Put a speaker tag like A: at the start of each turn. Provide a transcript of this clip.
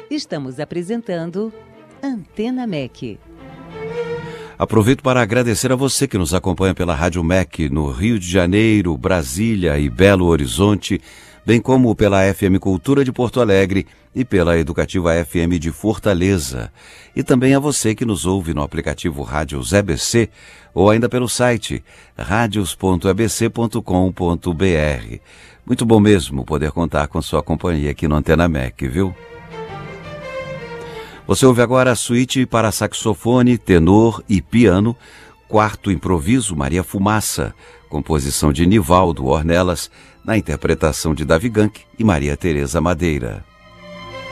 A: Estamos apresentando Antena MEC.
B: Aproveito para agradecer a você que nos acompanha pela Rádio MEC no Rio de Janeiro, Brasília e Belo Horizonte, bem como pela FM Cultura de Porto Alegre e pela Educativa FM de Fortaleza. E também a você que nos ouve no aplicativo Rádios EBC ou ainda pelo site radios.ebc.com.br. Muito bom mesmo poder contar com sua companhia aqui no Antena MEC, viu? Você ouve agora a suíte para saxofone, tenor e piano, quarto improviso Maria Fumaça, composição de Nivaldo Ornelas, na interpretação de Davi Gank e Maria Tereza Madeira.